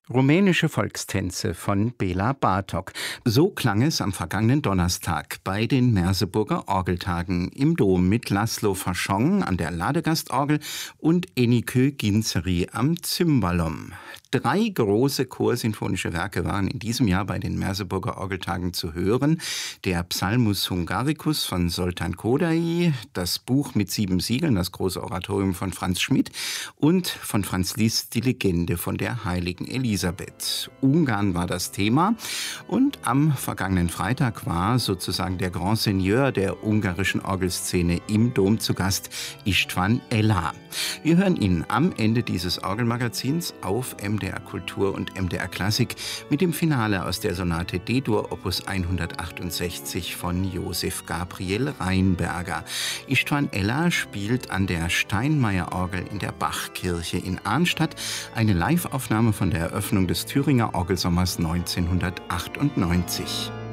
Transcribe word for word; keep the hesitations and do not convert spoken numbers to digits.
Rumänische Volkstänze von Béla Bartók. So klang es am vergangenen Donnerstag bei den Merseburger Orgeltagen im Dom mit Laszlo Faschong an der Ladegastorgel und Enikö Ginzeri am Cimbalom. Drei große chorsinfonische Werke waren in diesem Jahr bei den Merseburger Orgeltagen zu hören. Der Psalmus Hungaricus von Zoltán Kodály, das Buch mit sieben Siegeln, das große Oratorium von Franz Schmidt und von Franz Liszt die Legende von der heiligen Elisabeth. Ungarn war das Thema und am vergangenen Freitag war sozusagen der Grand Seigneur der ungarischen Orgelszene im Dom zu Gast, István Ella. Wir hören ihn am Ende dieses Orgelmagazins auf M D R Kultur und M D R Klassik mit dem Finale aus der Sonate D-Dur Opus hundertachtundsechzig von Josef Gabriel Rheinberger. István Ella spielt an der Steinmeier-Orgel in der Bachkirche in Arnstadt, eine Live-Aufnahme von der Eröffnung des Thüringer Orgelsommers neunzehnhundertachtundneunzig.